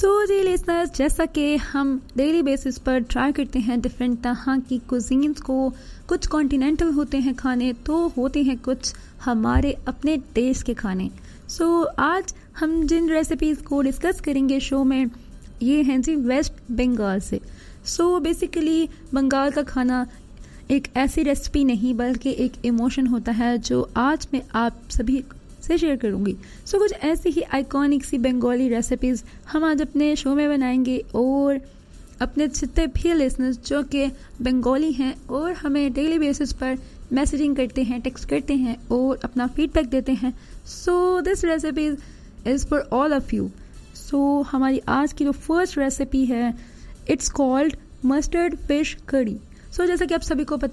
सो जी listeners, जैसा कि हम डेली बेसिस पर ट्राई करते हैं डिफरेंट तरह की कुजीन्स को, कुछ कॉन्टिनेंटल होते हैं खाने, तो होते हैं कुछ हमारे अपने देश के खाने। सो आज हम जिन रेसिपीज़ को डिस्कस करेंगे शो में, ये हैं जी वेस्ट बंगाल से। सो बेसिकली बंगाल का खाना एक ऐसी रेसिपी नहीं बल्कि एक इमोशन होता है जो आज मैं आप सभी से शेयर करूंगी। सो कुछ ऐसी ही आइकॉनिक सी बंगाली रेसिपीज़ हम आज अपने शो में बनाएंगे और अपने जितने भी लिसनर्स जो कि बंगाली हैं और हमें डेली बेसिस पर मैसेजिंग करते हैं, टेक्स्ट करते हैं और अपना फीडबैक देते हैं। So this recipes is for all of you. सो हमारी आज की जो फर्स्ट रेसिपी है, it's called mustard fish curry. सो जैसा कि आप सभी को पता